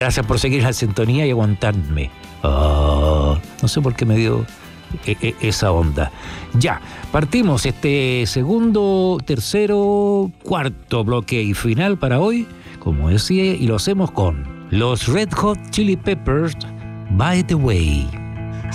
Gracias por seguir la sintonía y aguantarme. No sé por qué me dio esa onda. Ya, partimos este segundo, tercero, cuarto bloque y final para hoy, como decía, y lo hacemos con los Red Hot Chili Peppers, By the Way.